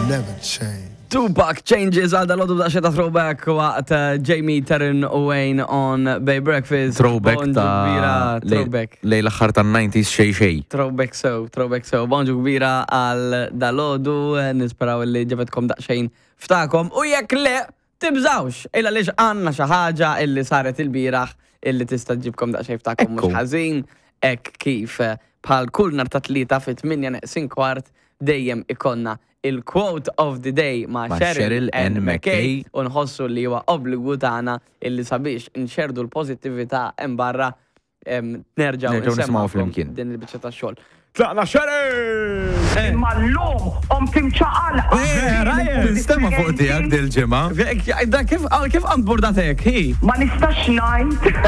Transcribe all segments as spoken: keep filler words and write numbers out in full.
never change. Tupac changes għal dal-għodu b'daċċa ta' throwback waqt Jamie Terran Wayne on Bay Breakfast. Throwback ta' throwback. lej l-axħar ta' nineties xej xej. Throwback so, throwback so. Bonġu kbira għal dal-għodu, nisperaw li ġabetkom daqxejn ftakom. U jekk le, tibżawx, illa liġ għanna xaħġa illi saret il-biraħ illi tista ġibkom daqxejn ftakom mux ħazin. Ek kif bħal kull nar ta' tlita fit minja neqsin kwart dejjem ikonna il-quote of the day ma' Cheryl N. McKay u nħossu li huwa obbligu tagħna illi sabiex nxerdu l-pożittività hemm barra nerġgħu nisimgħu flimkien din il-biċċa tax-xogħol. Tlaqna Cheryl! Imma llum qom timċaqal. Nistema' fuq tiegħek dil-ġimgħa. Kif qant burdatek hi? Ma nistax ngħid.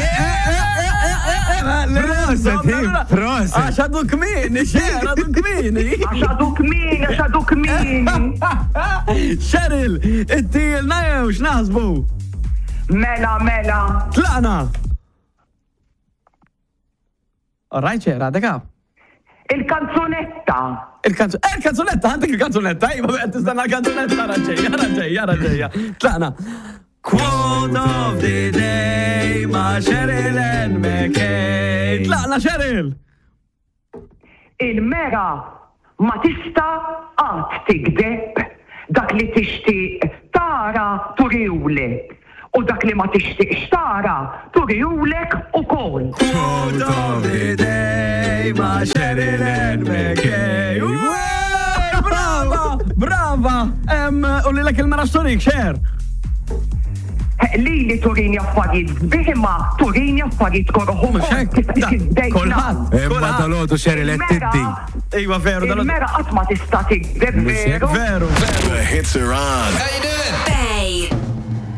Proset, proset. Għax għadu kmini, xer, għadu kmini. Għax għadu kmini, għax għadu kmini. Cheryl, it-tilna jew x'naħsbu? Mela, mela. Tlaqna. Alright, ċer, għadek għab. Il-kanzunetta. Il-kanzunetta, għandek il-kanzunetta, jibba bħed tistanna l-kanzunetta, raġġeja, raġġeja, raġġeja. Tlaqna. Quote of the day ma' Cheryl N. McKay. Tlaqna Cheryl! Il-mera ma tista qatt tikdeb dak li tixtieq tara turiwlek u dak li ma tixtieqx tara turiwlek ukoll. Quote of the day ma' Cheryl N. McKay. Brava! Brava! U li l-ek il-mera storik, xer? Li li turini affarijiet biħima, turini affarijiet korħum. Kolħat. Ma dal-għodu Cheryl Ettiddi. Ejwa veru, dal-għodu. Il-mera qatt ma tista' tikdeb veru. Veru, veru. The hits are on. How you doing?